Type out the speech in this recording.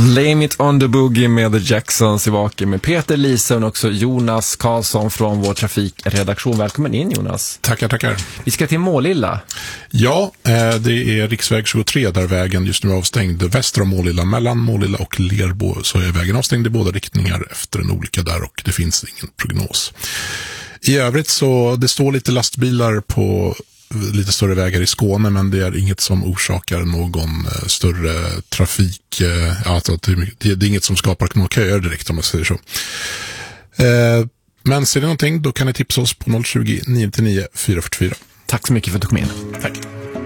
Blame It On The Boogie med The Jacksons i Vaken med Peter Lise och också Jonas Karlsson från vår trafikredaktion. Välkommen in, Jonas. Tackar. Vi ska till Målilla. Ja, det är riksväg 23 där vägen just nu är avstängd väster om Målilla. Mellan Målilla och Lerbo så är vägen avstängd i båda riktningar efter en olycka där och det finns ingen prognos. I övrigt så det står lite lastbilar på lite större vägar i Skåne, men det är inget som orsakar någon större trafik. Alltså det är inget som skapar några köer direkt, om man säger så. Men ser ni någonting, då kan ni tipsa oss på 020 999 444. Tack så mycket för att du kom in. Tack.